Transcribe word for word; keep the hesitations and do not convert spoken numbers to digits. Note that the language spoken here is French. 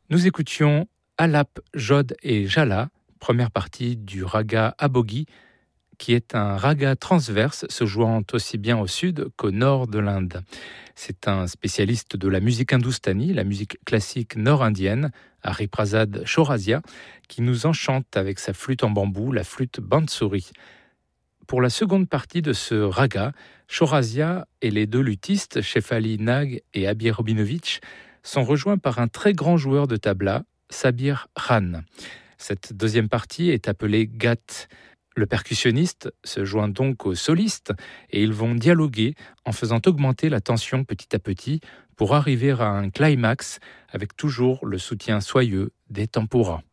Nous écoutions Alap, Jod et Jala, première partie du raga Abogi, qui est un raga transverse se jouant aussi bien au sud qu'au nord de l'Inde. C'est un spécialiste de la musique hindoustanie, la musique classique nord-indienne, Hariprasad Chaurasia, qui nous enchante avec sa flûte en bambou, la flûte bansuri. Pour la seconde partie de ce raga, Chaurasia et les deux luthistes, Shefali Nag et Abir Robinovich, sont rejoints par un très grand joueur de tabla, Sabir Khan. Cette deuxième partie est appelée Gat. Le percussionniste se joint donc aux solistes et ils vont dialoguer en faisant augmenter la tension petit à petit pour arriver à un climax avec toujours le soutien soyeux des tampuras.